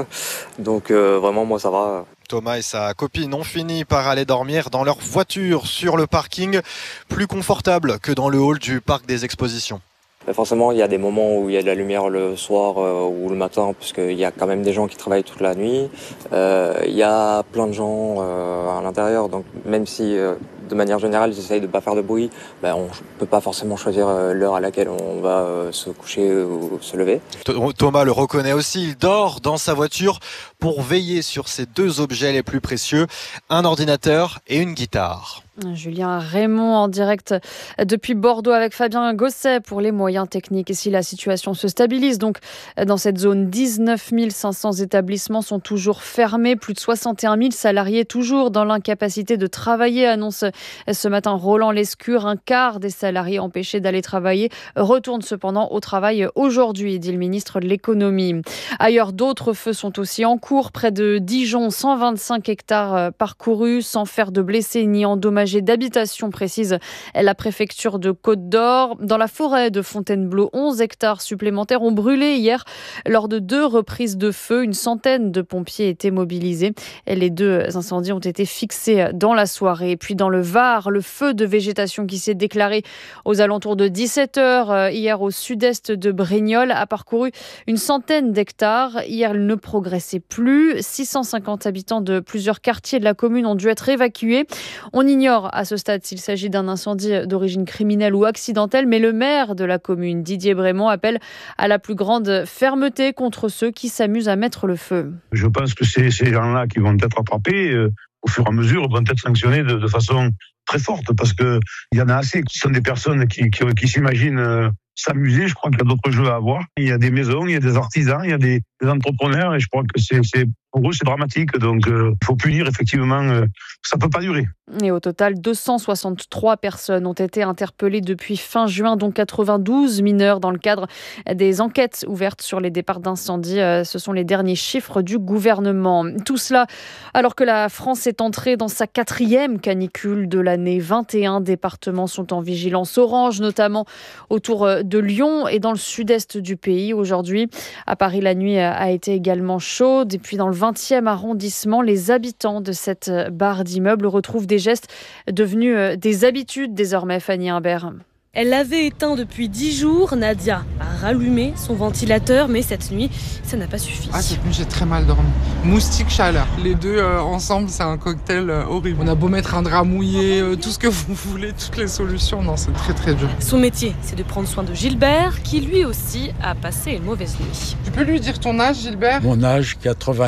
Donc vraiment moi ça va. Thomas et sa copine ont fini par aller dormir dans leur voiture sur le parking, plus confortable que dans le hall du parc des expositions. Forcément, il y a des moments où il y a de la lumière le soir ou le matin, puisqu'il y a quand même des gens qui travaillent toute la nuit. Il y a plein de gens à l'intérieur, donc même si de manière générale j'essaye de ne pas faire de bruit, on ne peut pas forcément choisir l'heure à laquelle on va se coucher ou se lever. Thomas le reconnaît aussi, il dort dans sa voiture pour veiller sur ses 2 objets les plus précieux, un ordinateur et une guitare. Julien Raymond en direct depuis Bordeaux avec Fabien Gosset pour les moyens techniques. Et si la situation se stabilise, donc dans cette zone, 19 500 établissements sont toujours fermés. Plus de 61 000 salariés toujours dans l'incapacité de travailler, annonce ce matin Roland Lescure. Un quart des salariés empêchés d'aller travailler retournent cependant au travail aujourd'hui, dit le ministre de l'économie. Ailleurs, d'autres feux sont aussi en cours. Près de Dijon, 125 hectares parcourus sans faire de blessés ni endommagés d'habitation, précise la préfecture de Côte-d'Or. Dans la forêt de Fontainebleau, 11 hectares supplémentaires ont brûlé hier lors de 2 reprises de feu. Une centaine de pompiers étaient mobilisés. Les 2 incendies ont été fixés dans la soirée. Et puis dans le Var, le feu de végétation qui s'est déclaré aux alentours de 17h hier au sud-est de Brignoles, a parcouru une centaine d'hectares. Hier, elle ne progressait plus. 650 habitants de plusieurs quartiers de la commune ont dû être évacués. On ignore à ce stade s'il s'agit d'un incendie d'origine criminelle ou accidentelle, mais le maire de la commune, Didier Brémond, appelle à la plus grande fermeté contre ceux qui s'amusent à mettre le feu. Je pense que ces gens-là qui vont être attrapés, au fur et à mesure, vont être sanctionnés de façon très forte, parce qu'il y en a assez qui sont des personnes qui s'imaginent s'amuser. Je crois qu'il y a d'autres jeux à avoir. Il y a des maisons, il y a des artisans, il y a des entrepreneurs, et je crois que pour eux, c'est dramatique. Donc, il faut punir, effectivement. Ça ne peut pas durer. Et au total, 263 personnes ont été interpellées depuis fin juin, dont 92 mineurs dans le cadre des enquêtes ouvertes sur les départs d'incendie. Ce sont les derniers chiffres du gouvernement. Tout cela alors que la France est entrée dans sa 4e canicule de l'année. 21 départements sont en vigilance orange, notamment autour de Lyon et dans le sud-est du pays. Aujourd'hui, à Paris, la nuit a été également chaude. Et puis dans le 20e arrondissement, les habitants de cette barre d'immeubles retrouvent des gestes devenus des habitudes désormais, Fanny Imbert. Elle l'avait éteint depuis 10 jours. Nadia a rallumé son ventilateur, mais cette nuit, ça n'a pas suffi. Cette nuit, j'ai très mal dormi. Moustique, chaleur. Les deux ensemble, c'est un cocktail horrible. On a beau mettre un drap mouillé, tout ce que vous voulez, toutes les solutions. Non, c'est très très dur. Son métier, c'est de prendre soin de Gilbert, qui lui aussi a passé une mauvaise nuit. Tu peux lui dire ton âge, Gilbert ? Mon âge,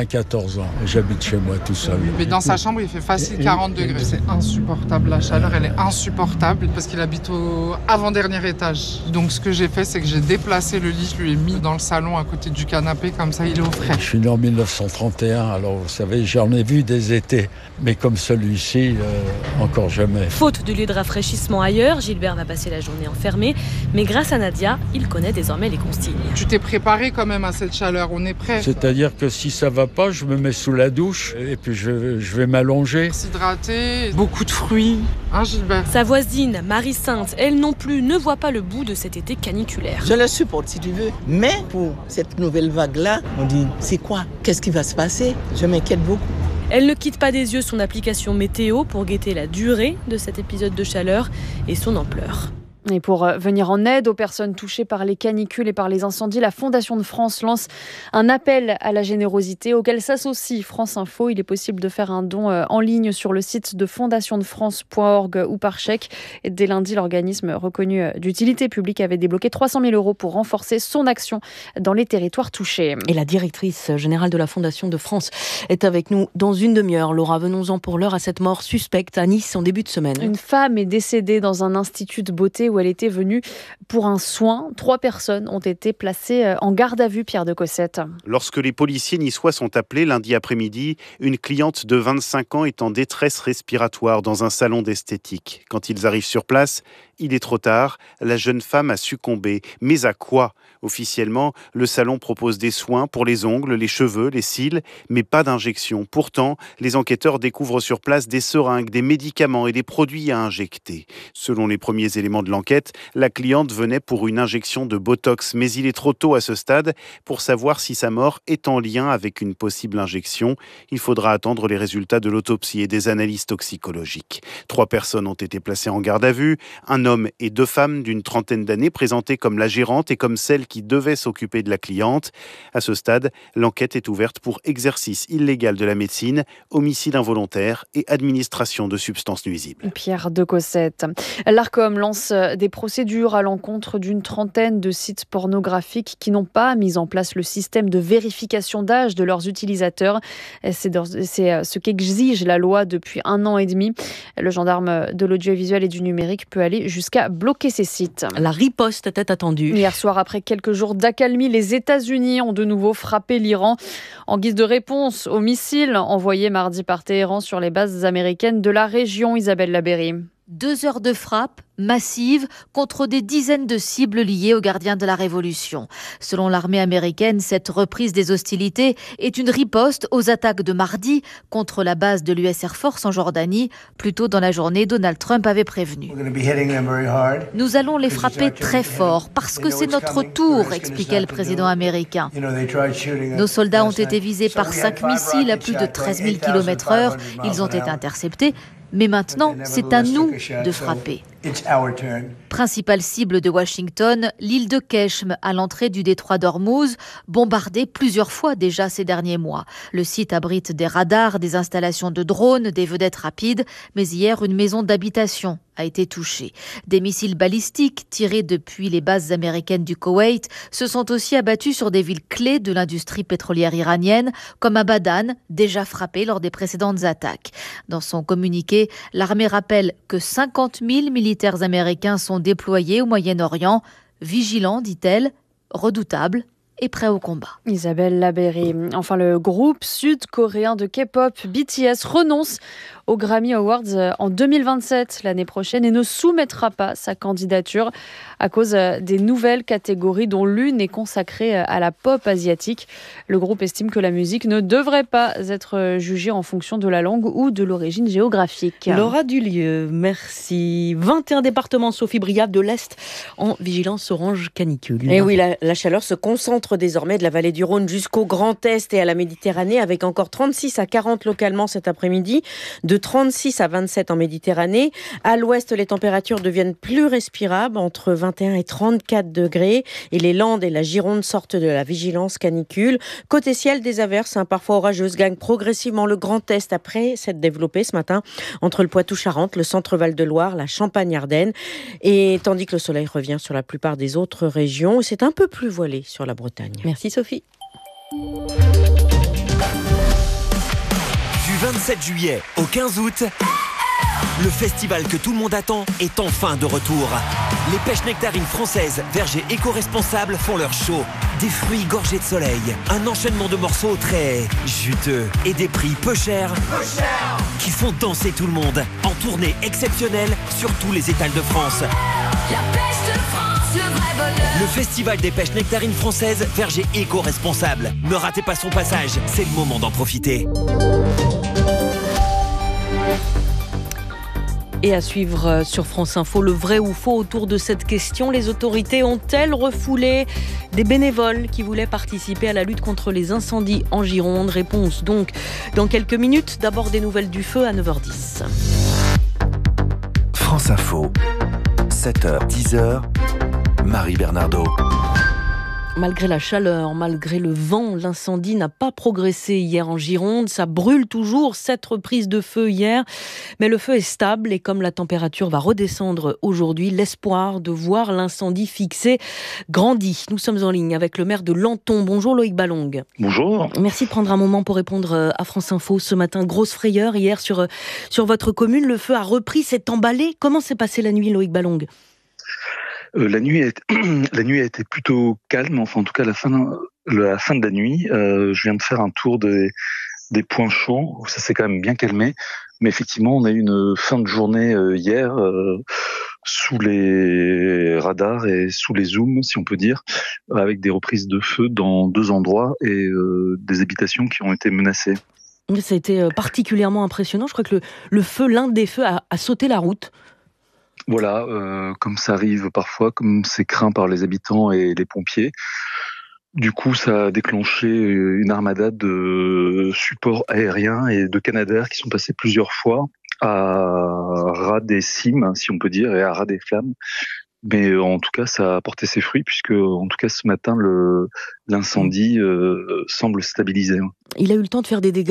94 ans. J'habite chez moi tout seul. Mais dans sa chambre, il fait facile 40 degrés. C'est insupportable. La chaleur, elle est insupportable parce qu'il habite au avant-dernier étage. Donc ce que j'ai fait, c'est que j'ai déplacé le lit, je lui ai mis dans le salon à côté du canapé, comme ça il est au frais. Je suis né en 1931, alors vous savez, j'en ai vu des étés, mais comme celui-ci, encore jamais. Faute de lieu de rafraîchissement ailleurs, Gilbert va passer la journée enfermé, mais grâce à Nadia, il connaît désormais les consignes. Tu t'es préparé quand même à cette chaleur, on est prêt. C'est-à-dire que si ça va pas, je me mets sous la douche et puis je vais m'allonger. S'hydrater, beaucoup de fruits, hein Gilbert ? Sa voisine, Marie-Sainte, elle non plus ne voit pas le bout de cet été caniculaire. Je le supporte si tu veux, mais pour cette nouvelle vague-là, on dit c'est quoi ? Qu'est-ce qui va se passer ? Je m'inquiète beaucoup. Elle ne quitte pas des yeux son application météo pour guetter la durée de cet épisode de chaleur et son ampleur. Et pour venir en aide aux personnes touchées par les canicules et par les incendies, la Fondation de France lance un appel à la générosité auquel s'associe France Info. Il est possible de faire un don en ligne sur le site de fondationdefrance.org ou par chèque. Et dès lundi, l'organisme reconnu d'utilité publique avait débloqué 300 000 € pour renforcer son action dans les territoires touchés. Et la directrice générale de la Fondation de France est avec nous dans une demi-heure. Laura, venons-en pour l'heure à cette mort suspecte à Nice en début de semaine. Une femme est décédée dans un institut de beauté où elle était venue pour un soin. 3 personnes ont été placées en garde à vue, Pierre de Cossette. Lorsque les policiers niçois sont appelés lundi après-midi, une cliente de 25 ans est en détresse respiratoire dans un salon d'esthétique. Quand ils arrivent sur place, il est trop tard, la jeune femme a succombé. Mais à quoi ? Officiellement, le salon propose des soins pour les ongles, les cheveux, les cils, mais pas d'injection. Pourtant, les enquêteurs découvrent sur place des seringues, des médicaments et des produits à injecter. Selon les premiers éléments de l'enquête, la cliente venait pour une injection de Botox, mais il est trop tôt à ce stade pour savoir si sa mort est en lien avec une possible injection. Il faudra attendre les résultats de l'autopsie et des analyses toxicologiques. 3 personnes ont été placées en garde à vue, un homme et 2 femmes d'une trentaine d'années présentées comme la gérante et comme celle qui devait s'occuper de la cliente. À ce stade, l'enquête est ouverte pour exercice illégal de la médecine, homicide involontaire et administration de substances nuisibles. Pierre de Cossette. L'Arcom lance des procédures à l'encontre d'une trentaine de sites pornographiques qui n'ont pas mis en place le système de vérification d'âge de leurs utilisateurs. C'est ce qu'exige la loi depuis 1 an et demi. Le gendarme de l'audiovisuel et du numérique peut aller jusqu'à bloquer ces sites. La riposte était attendue. Hier soir, après quelques jours d'accalmie, les États-Unis ont de nouveau frappé l'Iran en guise de réponse aux missiles envoyés mardi par Téhéran sur les bases américaines de la région. Isabelle Labéry. 2 heures de frappe massive contre des dizaines de cibles liées aux gardiens de la Révolution. Selon l'armée américaine, cette reprise des hostilités est une riposte aux attaques de mardi contre la base de l'US Air Force en Jordanie. Plus tôt dans la journée, Donald Trump avait prévenu. Nous allons les frapper très fort parce que c'est notre tour, expliquait le président américain. Nos soldats ont été visés par 5 missiles à plus de 13 000 km/h. Ils ont été interceptés. Mais maintenant, c'est à nous de frapper. Principale cible de Washington, l'île de Keshm, à l'entrée du détroit d'Ormuz, bombardée plusieurs fois déjà ces derniers mois. Le site abrite des radars, des installations de drones, des vedettes rapides, mais hier, une maison d'habitation a été touchée. Des missiles balistiques tirés depuis les bases américaines du Koweït se sont aussi abattus sur des villes clés de l'industrie pétrolière iranienne, comme Abadan, déjà frappée lors des précédentes attaques. Dans son communiqué, l'armée rappelle que 50 000 militaires américains sont déployés au Moyen-Orient, vigilants, dit-elle, redoutables et prêts au combat. Isabelle Labéry. Enfin, le groupe sud-coréen de K-pop BTS renonce aux Grammy Awards en 2027, l'année prochaine, et ne soumettra pas sa candidature à cause des nouvelles catégories dont l'une est consacrée à la pop asiatique. Le groupe estime que la musique ne devrait pas être jugée en fonction de la langue ou de l'origine géographique. Laura Dulieu, merci. 21 départements, Sophie Briave, de l'Est en vigilance orange canicule. Et oui, la chaleur se concentre désormais de la vallée du Rhône jusqu'au Grand Est et à la Méditerranée, avec encore 36 à 40 localement cet après-midi, de 36 à 27 en Méditerranée. À l'ouest, les températures deviennent plus respirables, entre 21 et 34 degrés, et les Landes et la Gironde sortent de la vigilance canicule. Côté ciel, des averses, parfois orageuses, gagnent progressivement le Grand Est après s'être développé ce matin entre le Poitou-Charentes, le centre-Val de Loire, la Champagne-Ardenne, et tandis que le soleil revient sur la plupart des autres régions, c'est un peu plus voilé sur la Bretagne. Merci Sophie. Du 27 juillet au 15 août, le festival que tout le monde attend est enfin de retour. Les pêches nectarines françaises, vergers éco-responsables font leur show. Des fruits gorgés de soleil, un enchaînement de morceaux très juteux et des prix peu chers qui font danser tout le monde. En tournée exceptionnelle sur tous les étals de France. La pêche de France, le vrai bonheur. Le festival des pêches nectarines françaises, vergers éco-responsables. Ne ratez pas son passage, c'est le moment d'en profiter. Et à suivre sur France Info, le vrai ou faux autour de cette question. Les autorités ont-elles refoulé des bénévoles qui voulaient participer à la lutte contre les incendies en Gironde? Réponse donc dans quelques minutes. D'abord des nouvelles du feu à 9h10. France Info, 7h, 10h, Marie Bernardo. Malgré la chaleur, malgré le vent, l'incendie n'a pas progressé hier en Gironde. Ça brûle toujours, 7 reprises de feu hier. Mais le feu est stable et comme la température va redescendre aujourd'hui, l'espoir de voir l'incendie fixé grandit. Nous sommes en ligne avec le maire de Lanton. Bonjour Loïc Ballong. Bonjour. Merci de prendre un moment pour répondre à France Info ce matin. Grosse frayeur hier sur votre commune. Le feu a repris, s'est emballé. Comment s'est passée la nuit, Loïc Ballong ? La nuit a été plutôt calme, enfin en tout cas la fin de la nuit. Je viens de faire un tour des points chauds, où ça s'est quand même bien calmé. Mais effectivement, on a eu une fin de journée hier sous les radars et sous les zooms, si on peut dire, avec des reprises de feu dans 2 endroits et des habitations qui ont été menacées. Ça a été particulièrement impressionnant. Je crois que le feu, l'un des feux a sauté la route. Voilà, comme ça arrive parfois, comme c'est craint par les habitants et les pompiers. Du coup, ça a déclenché une armada de supports aériens et de Canadair qui sont passés plusieurs fois à ras des cimes, si on peut dire, et à ras des flammes. Mais en tout cas, ça a porté ses fruits puisque, en tout cas, ce matin, l'incendie semble stabilisé. Il a eu le temps de faire des dégâts ?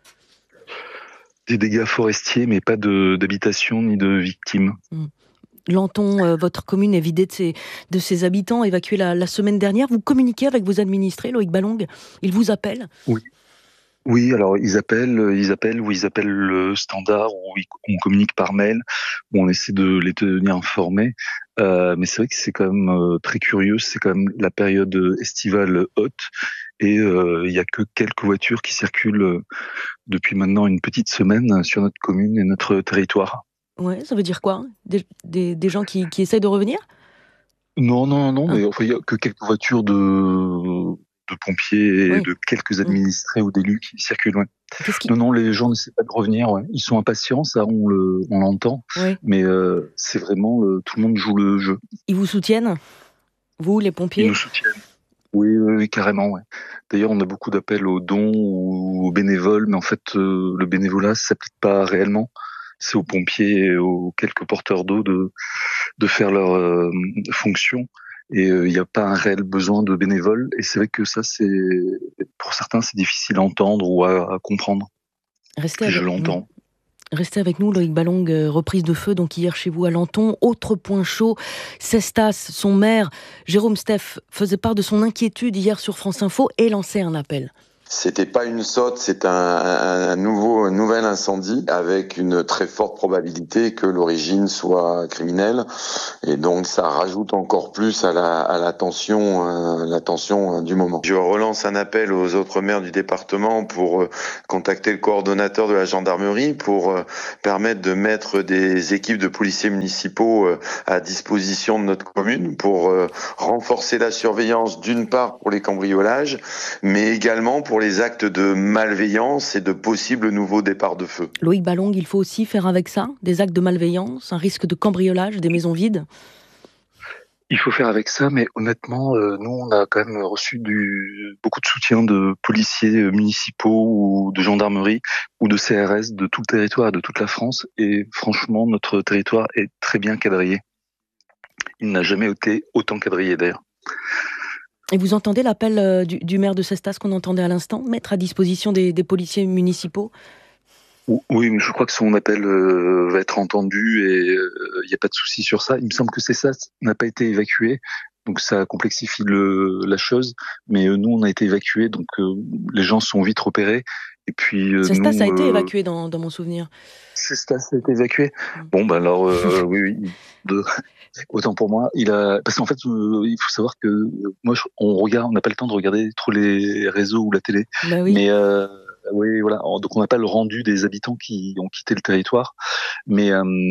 Des dégâts forestiers, mais pas d'habitation ni de victimes. Lanton, votre commune est vidée de ses habitants, évacués la semaine dernière. Vous communiquez avec vos administrés, Loïc Ballong ? Ils vous appellent ? Oui, alors ils appellent le standard, où on communique par mail, où on essaie de les tenir informés. Mais c'est vrai que c'est quand même très curieux, c'est quand même la période estivale haute, et il y a que quelques voitures qui circulent depuis maintenant une petite semaine sur notre commune et notre territoire. Ouais, ça veut dire quoi ? Des gens qui essaient de revenir ? Non, mais enfin, il y a que quelques voitures de pompiers et de quelques administrés ou d'élus qui circulent. Ouais. Non, les gens n'essaient pas de revenir. Ouais. Ils sont impatients, ça on l'entend. Ouais. Mais c'est vraiment tout le monde joue le jeu. Ils vous soutiennent, vous les pompiers ? Ils nous soutiennent. Oui, carrément. Ouais. D'ailleurs, on a beaucoup d'appels aux dons ou aux bénévoles, mais en fait, le bénévolat ne s'applique pas réellement. c'est aux pompiers et aux quelques porteurs d'eau de faire leur fonction. Et il n'y a pas un réel besoin de bénévoles. Et c'est vrai que ça, pour certains, c'est difficile à entendre ou à comprendre. Je l'entends. Restez avec nous, Loïc Ballong, reprise de feu donc hier chez vous à Lenton. Autre point chaud, Cestas, son maire, Jérôme Steff, faisait part de son inquiétude hier sur France Info et lançait un appel. C'était pas une saute, c'est un nouvel incendie avec une très forte probabilité que l'origine soit criminelle, et donc ça rajoute encore plus à la tension du moment. Je relance un appel aux autres maires du département pour contacter le coordonnateur de la gendarmerie pour permettre de mettre des équipes de policiers municipaux à disposition de notre commune pour renforcer la surveillance, d'une part pour les cambriolages, mais également pour les actes de malveillance et de possibles nouveaux départs de feu. Loïc Ballong, il faut aussi faire avec ça, des actes de malveillance, un risque de cambriolage, des maisons vides. Il faut faire avec ça, mais honnêtement, nous, on a quand même reçu beaucoup de soutien de policiers municipaux ou de gendarmerie ou de CRS de tout le territoire, de toute la France. Et franchement, notre territoire est très bien quadrillé. Il n'a jamais été autant quadrillé d'ailleurs. Et vous entendez l'appel du maire de Cestas qu'on entendait à l'instant, mettre à disposition des policiers municipaux ? Oui, mais je crois que son appel va être entendu et il n'y a pas de souci sur ça. Il me semble que Cestas n'a pas été évacué, donc ça complexifie la chose. Mais nous, on a été évacués, donc les gens sont vite repérés. Et puis Cestas a été évacué dans mon souvenir. Cestas a été évacué. Bon, alors oui. Autant pour moi, parce qu'en fait, il faut savoir que moi, on n'a pas le temps de regarder trop les réseaux ou la télé. Bah oui. Mais oui, voilà. Donc on n'a pas le rendu des habitants qui ont quitté le territoire. Mais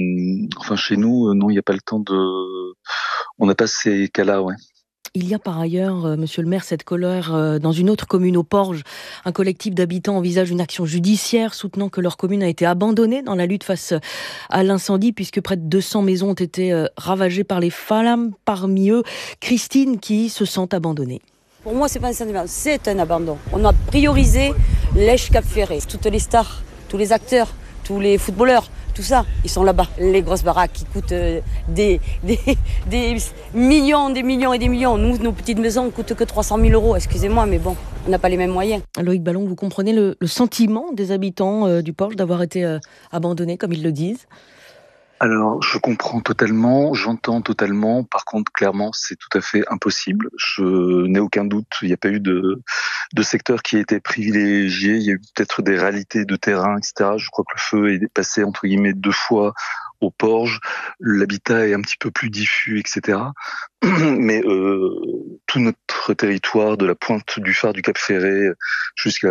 chez nous, non, il n'y a pas le temps on n'a pas ces cas-là, ouais. Il y a par ailleurs, monsieur le maire, cette colère dans une autre commune, au Porge. Un collectif d'habitants envisage une action judiciaire soutenant que leur commune a été abandonnée dans la lutte face à l'incendie, puisque près de 200 maisons ont été ravagées par les flammes. Parmi eux, Christine, qui se sent abandonnée. Pour moi, c'est pas un sentiment, c'est un abandon. On a priorisé l'Èche Cap Ferré. Toutes les stars, tous les acteurs, tous les footballeurs, tout ça, ils sont là-bas. Les grosses baraques qui coûtent des millions, des millions et des millions. Nous, nos petites maisons ne coûtent que 300 000 €. Excusez-moi, mais bon, on n'a pas les mêmes moyens. Loïc Ballong, vous comprenez le sentiment des habitants du Porge d'avoir été abandonnés, comme ils le disent ? Alors, je comprends totalement, j'entends totalement. Par contre, clairement, c'est tout à fait impossible. Je n'ai aucun doute. Il n'y a pas eu de secteur qui a été privilégié. Il y a eu peut-être des réalités de terrain, etc. Je crois que le feu est passé, entre guillemets, 2 fois au Porge. L'habitat est un petit peu plus diffus, etc. Mais tout notre territoire, de la pointe du phare du Cap Ferré jusqu'au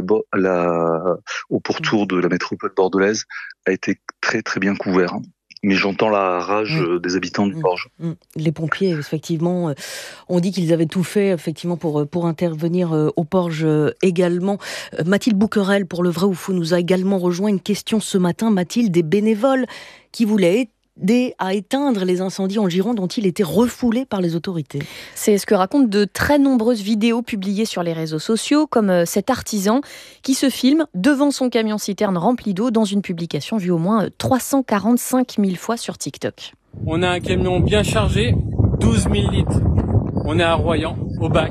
pourtour de la métropole bordelaise, a été très, très bien couvert. Mais j'entends la rage des habitants du Porge. Les pompiers, effectivement, ont dit qu'ils avaient tout fait effectivement pour intervenir au Porge également. Mathilde Bouquerel, pour Le Vrai ou Faux, nous a également rejoint. Une question ce matin, Mathilde, des bénévoles qui voulaient aider à éteindre les incendies en Gironde dont il était refoulé par les autorités. C'est ce que racontent de très nombreuses vidéos publiées sur les réseaux sociaux, comme cet artisan qui se filme devant son camion-citerne rempli d'eau dans une publication vue au moins 345 000 fois sur TikTok. On a un camion bien chargé, 12 000 litres. On est à Royan, au bac.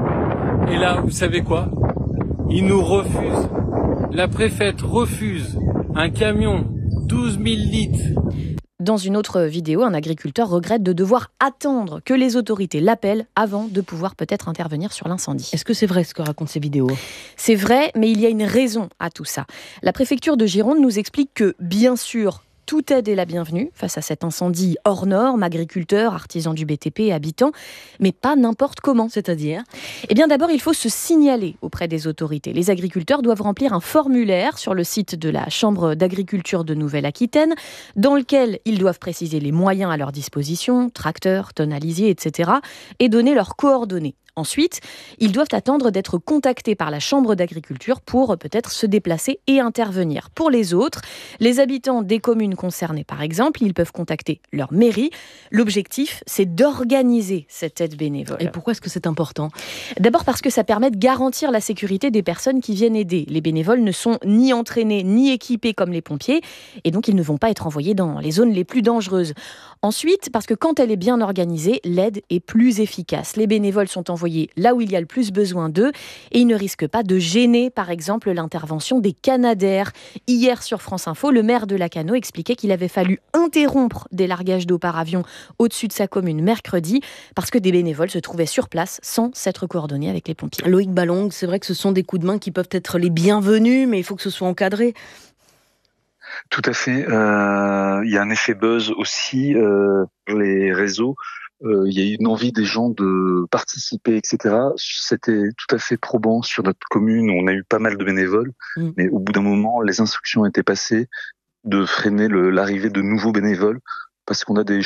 Et là, vous savez quoi ? Ils nous refusent. La préfète refuse un camion, 12 000 litres. Dans une autre vidéo, un agriculteur regrette de devoir attendre que les autorités l'appellent avant de pouvoir peut-être intervenir sur l'incendie. Est-ce que c'est vrai ce que racontent ces vidéos ? C'est vrai, mais il y a une raison à tout ça. La préfecture de Gironde nous explique que, bien sûr, toute aide est la bienvenue face à cet incendie hors norme, agriculteurs, artisans du BTP, habitants, mais pas n'importe comment. C'est-à-dire ? Eh bien d'abord, il faut se signaler auprès des autorités. Les agriculteurs doivent remplir un formulaire sur le site de la Chambre d'agriculture de Nouvelle-Aquitaine, dans lequel ils doivent préciser les moyens à leur disposition, tracteurs, tonalisiers, etc., et donner leurs coordonnées. Ensuite, ils doivent attendre d'être contactés par la Chambre d'agriculture pour peut-être se déplacer et intervenir. Pour les autres, les habitants des communes concernées par exemple, ils peuvent contacter leur mairie. L'objectif, c'est d'organiser cette aide bénévole. Et pourquoi est-ce que c'est important ? D'abord parce que ça permet de garantir la sécurité des personnes qui viennent aider. Les bénévoles ne sont ni entraînés ni équipés comme les pompiers et donc ils ne vont pas être envoyés dans les zones les plus dangereuses. Ensuite, parce que quand elle est bien organisée, l'aide est plus efficace. Les bénévoles sont envoyés là où il y a le plus besoin d'eux et ils ne risquent pas de gêner, par exemple, l'intervention des Canadair. Hier, sur France Info, le maire de Lacanau expliquait qu'il avait fallu interrompre des largages d'eau par avion au-dessus de sa commune mercredi parce que des bénévoles se trouvaient sur place sans s'être coordonnés avec les pompiers. Loïc Ballon, c'est vrai que ce sont des coups de main qui peuvent être les bienvenus, mais il faut que ce soit encadré. Tout à fait. Il y a un effet buzz aussi sur les réseaux. Il y a eu une envie des gens de participer, etc. C'était tout à fait probant sur notre commune. On a eu pas mal de bénévoles, mais au bout d'un moment, les instructions étaient passées de freiner l'arrivée de nouveaux bénévoles parce qu'on a des